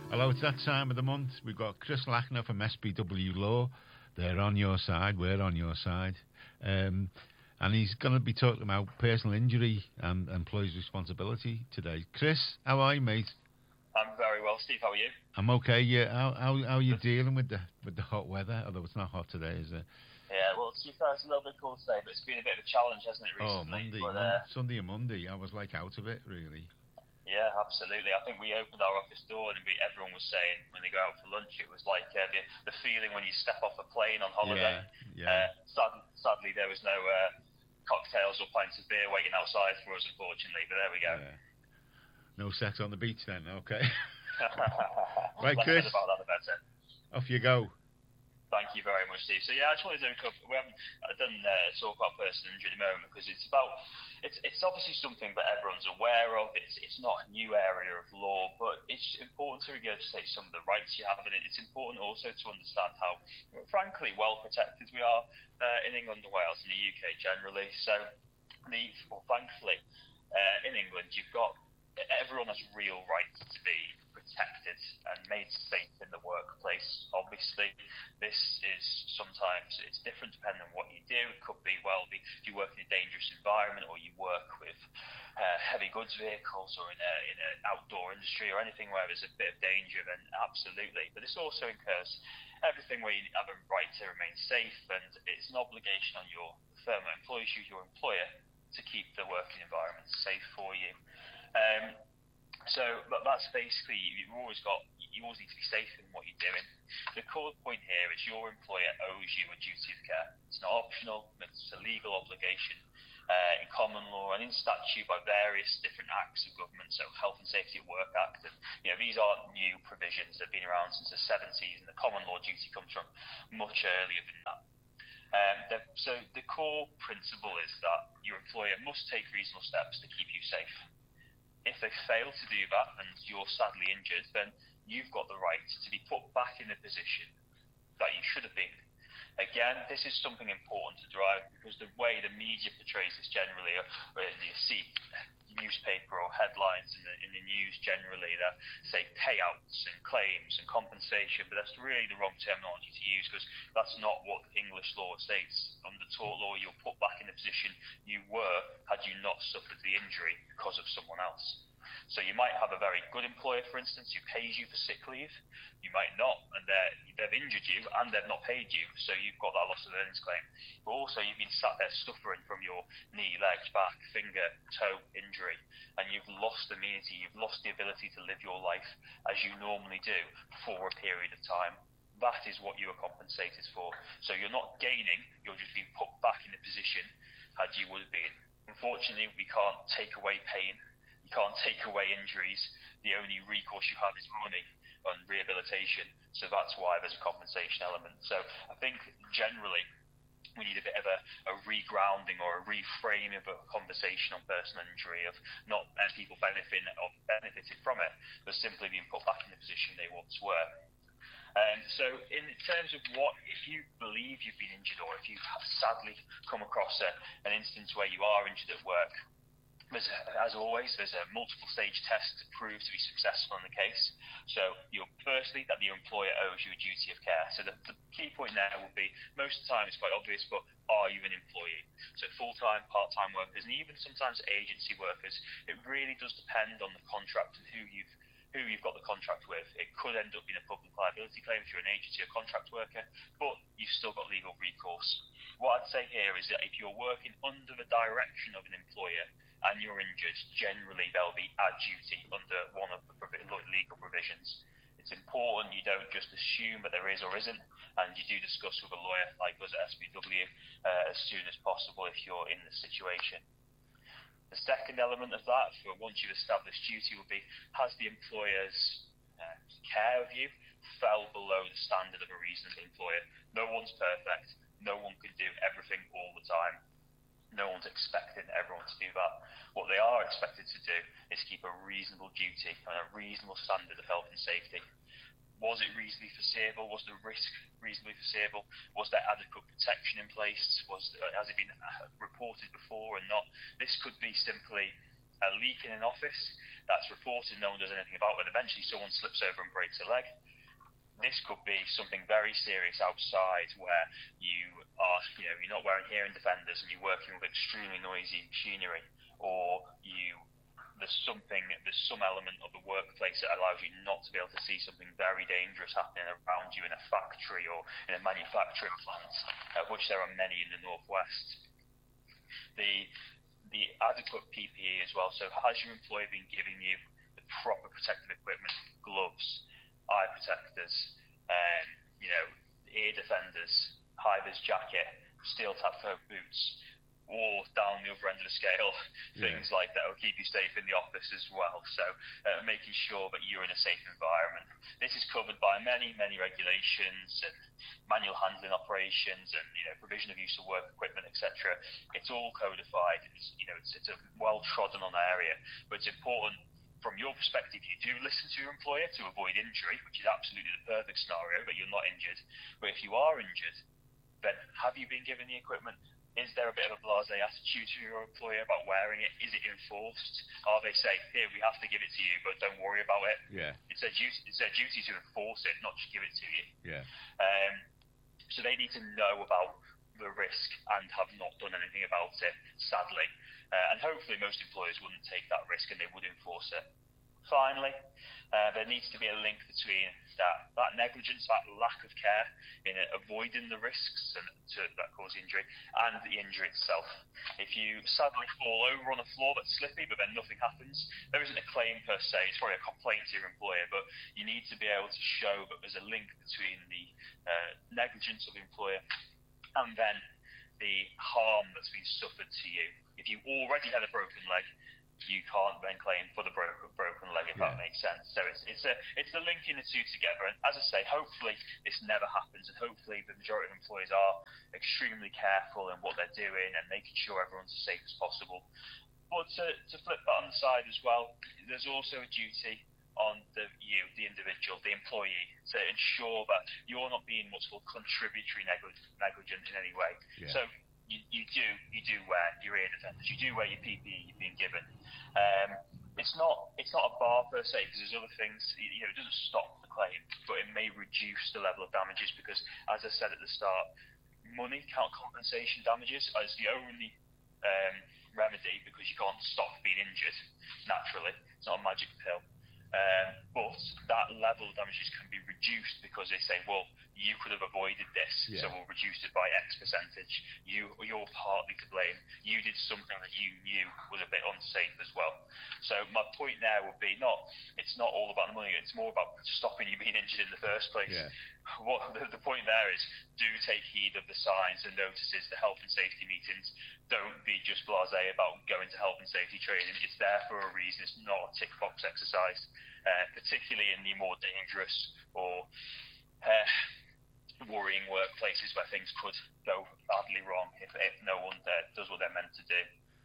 Hello, it's that time of the month. We've got Chris Lackner from SBW Law. They're on your side. We're on your side. And he's going to be talking about personal injury and employees' responsibility today. Chris, how are you, mate? I'm very well, Steve. How are you? I'm okay. Yeah. How are you dealing with the hot weather? Although it's not hot today, is it? Yeah. Well, to be fair, it's a little bit cool today, but it's been a bit of a challenge, hasn't it, recently? Sunday and Monday, I was like out of it, really. Yeah, absolutely. I think we opened our office door and everyone was saying when they go out for lunch, it was like the feeling when you step off a plane on holiday. Yeah. Sadly, there was no cocktails or pints of beer waiting outside for us, unfortunately. But there we go. Yeah. No sex on the beach then, okay. Right, Chris. About that, the better. Off you go. Thank you very much, Steve. So yeah, I just wanted to we haven't done talk about personal injury at the moment because it's obviously something that everyone's aware of. It's not a new area of law, but it's important to regurgitate some of the rights you have, and it's important also to understand how, frankly, well protected we are in England and Wales and the UK generally. So, thankfully, in England, you've got everyone has real rights to be protected and made safe in the workplace. Obviously, this is sometimes it's different depending on what you do. It could be if you work in a dangerous environment or you work with heavy goods vehicles or in an outdoor industry or anything where there's a bit of danger, then absolutely. But this also incurs everything where you have a right to remain safe, and it's an obligation on your firm or employees, your employer, to keep the working environment safe for you. So that's basically, you always need to be safe in what you're doing. The core point here is your employer owes you a duty of care. It's not optional, it's a legal obligation in common law and in statute by various different acts of government, so Health and Safety at Work Act, and these aren't new provisions. They've been around since the 70s, and the common law duty comes from much earlier than that. So the core principle is that your employer must take reasonable steps to keep you safe. If they fail to do that and you're sadly injured, then you've got the right to be put back in the position that you should have been. Again, this is something important to drive because the way the media portrays this generally, you see newspaper or headlines in the news generally that say payouts and claims and compensation, but that's really the wrong terminology to use because that's not what English law states. Under tort law, you're put back in the position you were had you not suffered the injury because of someone else. So you might have a very good employer, for instance, who pays you for sick leave. You might not, and they've injured you and they've not paid you, so you've got that loss of earnings claim. But also you've been sat there suffering from your knee, leg, back, finger, toe injury, and you've lost immunity, you've lost the ability to live your life as you normally do for a period of time. That is what you are compensated for. So you're not gaining, you're just being put back in the position as you would have been. Unfortunately, we can't take away pain. You can't take away injuries. The only recourse you have is money and rehabilitation. So that's why there's a compensation element. So I think generally we need a bit of a regrounding or a reframing of a conversation on personal injury of not people benefited from it, but simply being put back in the position they once were. So in terms of if you believe you've been injured or if you've sadly come across an instance where you are injured at work, as always, there's a multiple stage test to prove to be successful in the case. So firstly, that the employer owes you a duty of care. So the key point there will be, most of the time it's quite obvious, but are you an employee? So full-time, part-time workers, and even sometimes agency workers, it really does depend on the contract and who you've got the contract with. It could end up being a public liability claim if you're an agency or contract worker, but you've still got legal recourse. What I'd say here is that if you're working under the direction of an employer and you're injured, generally there'll be a duty under one of the legal provisions. It's important you don't just assume that there is or isn't, and you do discuss with a lawyer like us at SBW as soon as possible if you're in the situation. The second element of that, for once you've established duty, will be, has the employer's care of you fell below the standard of a reasonable employer? No one's perfect. No one can do everything all the time. No one's expecting everyone to do that. What they are expected to do is keep a reasonable duty and a reasonable standard of health and safety. Was it reasonably foreseeable? Was the risk reasonably foreseeable? Was there adequate protection in place? Has it been reported before or not? This could be simply a leak in an office that's reported, no one does anything about it, and eventually someone slips over and breaks a leg. This could be something very serious outside where you're not wearing hearing defenders and you're working with extremely noisy machinery, or there's some element of the workplace that allows you not to be able to see something very dangerous happening around you in a factory or in a manufacturing plant, of which there are many in the Northwest. The adequate PPE as well. So has your employer been giving you the proper protective equipment, gloves, eye protectors, ear defenders, high-vis jacket, steel-tap toe boots, or down the other end of the scale, things like that will keep you safe in the office as well. So making sure that you're in a safe environment. This is covered by many, many regulations and manual handling operations and provision of use of work equipment, etc. It's all codified. It's a well-trodden on area, but it's important. From your perspective, you do listen to your employer to avoid injury, which is absolutely the perfect scenario, but you're not injured. But if you are injured, then have you been given the equipment? Is there a bit of a blasé attitude to your employer about wearing it? Is it enforced? Are they saying, here, we have to give it to you, but don't worry about it? Yeah. It's their duty to enforce it, not just give it to you. Yeah. So they need to know about the risk and have not done anything about it, sadly. And hopefully most employers wouldn't take that risk and they would enforce it. Finally, there needs to be a link between that negligence, that lack of care in avoiding the risks that cause injury, and the injury itself. If you suddenly fall over on a floor that's slippy but then nothing happens, there isn't a claim per se, it's probably a complaint to your employer, but you need to be able to show that there's a link between the negligence of the employer and then the harm that's been suffered to you. If you already had a broken leg, you can't then claim for the broken leg, if that makes sense. So it's the linking the two together. And as I say, hopefully this never happens, and hopefully the majority of employers are extremely careful in what they're doing and making sure everyone's as safe as possible. But to flip that on the side as well, there's also a duty on the individual, the employee, to ensure that you're not being what's called contributory negligent in any way. Yeah. So you do wear your ear defenders, you do wear your PPE you've been given. It's not a bar per se, because there's other things. It doesn't stop the claim, but it may reduce the level of damages because, as I said at the start, money compensation damages is the only remedy, because you can't stop being injured naturally. It's not a magic pill. But that level of damages can be reduced because they say, well, you could have avoided this, so we'll reduce it by X percentage. You're partly to blame. You did something that you knew was a bit unsafe as well. So my point there would be it's not all about the money. It's more about stopping you being injured in the first place. Yeah. What the point there is, do take heed of the signs and notices, the health and safety meetings. Don't be just blasé about going to health and safety training. It's there for a reason. It's not a tick box exercise, particularly in the more dangerous or worrying workplaces where things could go badly wrong if no one does what they're meant to do.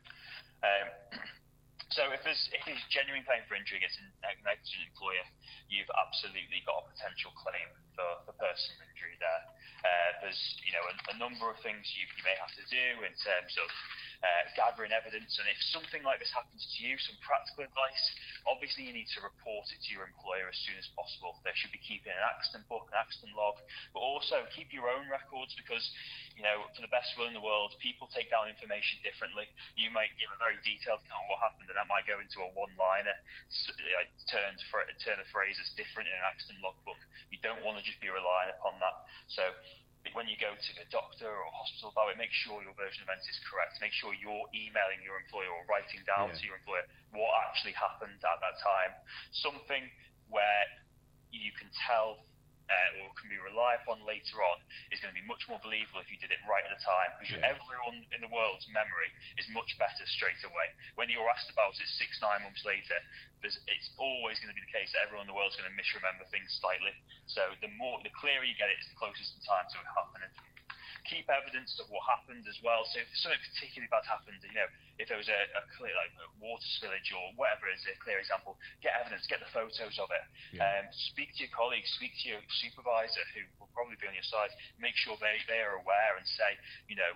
So if there's genuine claim for injury against a negligent employer, you've absolutely got a potential claim for personal injury there. There's a number of things you may have to do in terms of gathering evidence, and if something like this happens to you, some practical advice, obviously you need to report it to your employer as soon as possible. They should be keeping an accident book, an accident log, but also keep your own records, because for the best will in the world, people take down information differently. You might give a very detailed account of what happened, and that might go into a one-liner, turn a phrase that's different in an accident logbook. You don't want to just be relying upon that. So when you go to the doctor or hospital about it, make sure your version of events is correct. Make sure you're emailing your employer or writing down to your employer what actually happened at that time. Something where you can tell or can be relied upon later on is going to be much more believable if you did it right at the time, because everyone in the world's memory is much better straight away. When you're asked about it 6-9 months later, it's always going to be the case that everyone in the world's going to misremember things slightly. So the clearer you get it, it's the closest in time to it happening. Keep evidence of what happened as well. So if something particularly bad happened, if there was a clear, like a water spillage or whatever is a clear example, get evidence, get the photos of it. Speak to your colleagues, speak to your supervisor, who will probably be on your side. Make sure they are aware and say,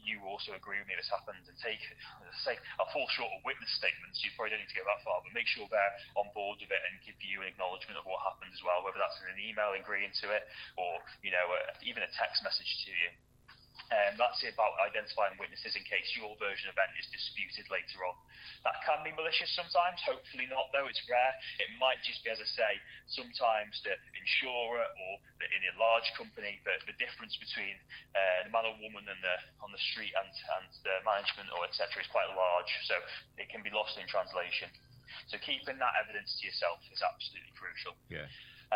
you also agree with me this happened, and say, I'll fall short of witness statements. You probably don't need to go that far, but make sure they're on board with it and give you an acknowledgement of what happened as well, whether that's in an email agreeing to it or, even a text message to you. That's it about identifying witnesses in case your version of event is disputed later on. That can be malicious sometimes, hopefully not though, it's rare. It might just be, as I say, sometimes the insurer or in a large company, the difference between the man or woman on the street and the management or etc. is quite large, so it can be lost in translation. So keeping that evidence to yourself is absolutely crucial. Yeah.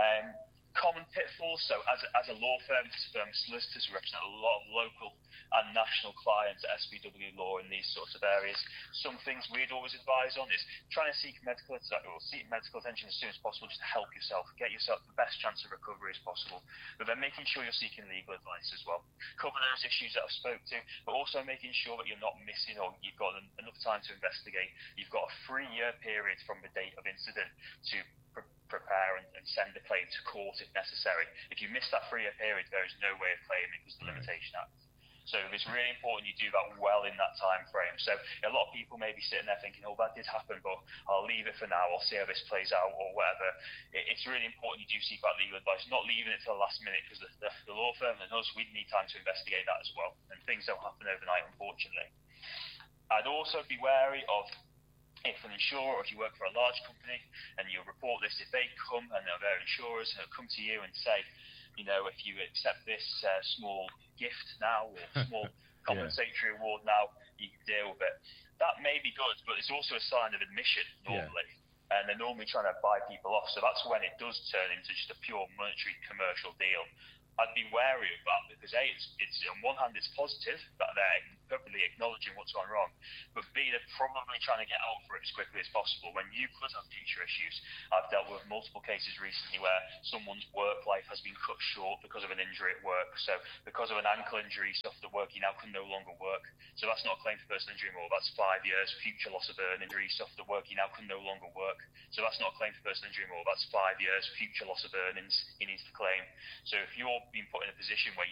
Common pitfalls. So as a law firm, solicitors represent a lot of local and national clients at SBW Law in these sorts of areas. Some things we'd always advise on is trying to seek medical attention as soon as possible, just to help yourself, get yourself the best chance of recovery as possible. But then making sure you're seeking legal advice as well. Cover those issues that I've spoke to, but also making sure that you're not missing or you've got enough time to investigate. You've got a 3-year period from the date of incident to prepare and send the claim to court if necessary. If you miss that 3-year period, there is no way of claiming because of the Limitation Act. So it's really important you do that well in that time frame. So a lot of people may be sitting there thinking, oh, that did happen, but I'll leave it for now. I'll see how this plays out or whatever. It's really important you do seek out legal advice, not leaving it to the last minute, because the law firm and us, we need time to investigate that as well. And things don't happen overnight, unfortunately. I'd also be wary of, if an insurer, or if you work for a large company and you report this, if they come and their insurers come to you and say, if you accept this small gift now or small compensatory award now, you can deal with it. That may be good, but it's also a sign of admission normally. And they're normally trying to buy people off. So that's when it does turn into just a pure monetary commercial deal. I'd be wary of that because A, it's on one hand it's positive that they're probably acknowledging what's gone wrong, but B, they're probably trying to get out for it as quickly as possible when you could have future issues. I've dealt with multiple cases recently where someone's work life has been cut short because of an injury at work. So because of an ankle injury, stuff the work he now can no longer work. So that's not a claim for personal injury more. That's 5 years future loss of earn injury, stuff the work he now can no longer work. So that's not a claim for personal injury more. That's 5 years future loss of earnings he needs to claim. So if you're being put in a position where